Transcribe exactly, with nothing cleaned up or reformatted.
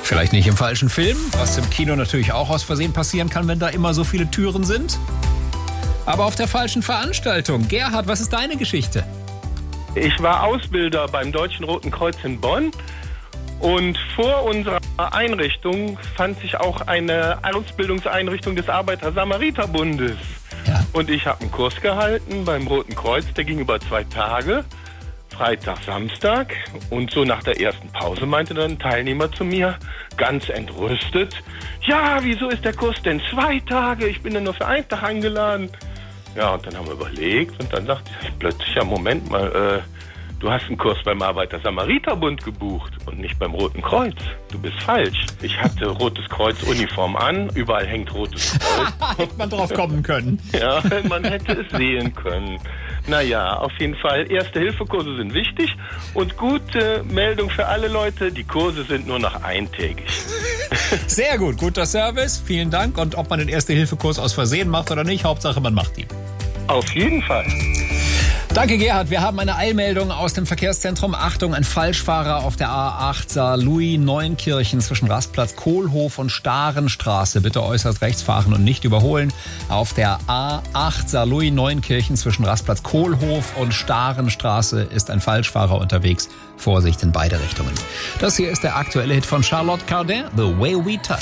Vielleicht nicht im falschen Film, was im Kino natürlich auch aus Versehen passieren kann, wenn da immer so viele Türen sind. Aber auf der falschen Veranstaltung. Gerhard, was ist deine Geschichte? Ich war Ausbilder beim Deutschen Roten Kreuz in Bonn und vor unserer Einrichtung fand sich auch eine Ausbildungseinrichtung des Arbeiter-Samariter-Bundes. Ja. Und ich habe einen Kurs gehalten beim Roten Kreuz, der ging über zwei Tage, Freitag, Samstag. Und so nach der ersten Pause meinte dann ein Teilnehmer zu mir, ganz entrüstet, ja, wieso ist der Kurs denn zwei Tage? Ich bin ja nur für einen Tag eingeladen. Ja, und dann haben wir überlegt und dann dachte ich plötzlich, ja, Moment mal, äh, du hast einen Kurs beim Arbeiter-Samariter-Bund gebucht und nicht beim Roten Kreuz. Du bist falsch. Ich hatte Rotes Kreuz-Uniform an, überall hängt Rotes Kreuz. Hätte man drauf kommen können. Ja, man hätte es sehen können. Naja, auf jeden Fall, Erste-Hilfe-Kurse sind wichtig und gute Meldung für alle Leute, die Kurse sind nur noch eintägig. Sehr gut, guter Service, vielen Dank. Und ob man den Erste-Hilfe-Kurs aus Versehen macht oder nicht, Hauptsache man macht ihn. Auf jeden Fall. Danke, Gerhard. Wir haben eine Eilmeldung aus dem Verkehrszentrum. Achtung, ein Falschfahrer auf der A acht Saarlouis-Neunkirchen zwischen Rastplatz Kohlhof und Starenstraße. Bitte äußerst rechts fahren und nicht überholen. Auf der A acht Saarlouis-Neunkirchen zwischen Rastplatz Kohlhof und Starenstraße ist ein Falschfahrer unterwegs. Vorsicht in beide Richtungen. Das hier ist der aktuelle Hit von Charlotte Cardin, The Way We Touch.